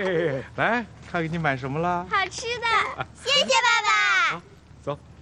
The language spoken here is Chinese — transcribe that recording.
来看给你买什么了？ 好吃的，谢谢爸爸。 走。